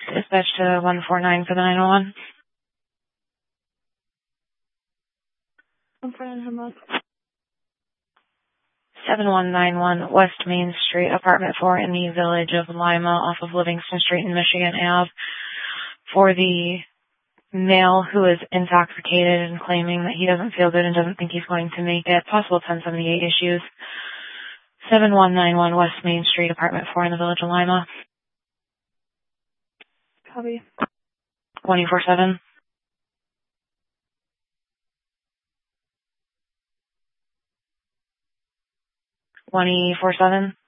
Dispatch to 149 for the 911. 149, how much? 7191 West Main Street, apartment 4 in the village of Lima off of Livingston Street in Michigan Ave for the male who is intoxicated and claiming that he doesn't feel good and doesn't think he's going to make it. Possible 1078 issues. 7191 West Main Street, apartment 4 in the village of Lima. Copy. 24/7. 24/7.